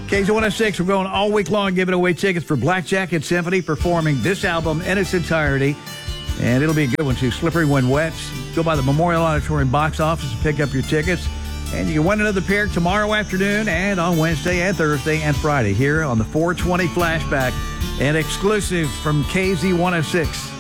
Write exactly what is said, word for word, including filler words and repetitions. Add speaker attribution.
Speaker 1: K Z one oh six, we're going all week long giving away tickets for Black Jacket Symphony performing this album in its entirety. And it'll be a good one, too. Slippery When Wet. Go by the Memorial Auditorium box office and pick up your tickets. And you can win another pair tomorrow afternoon and on Wednesday and Thursday and Friday here on the four twenty Flashback. An exclusive from K Z one oh six.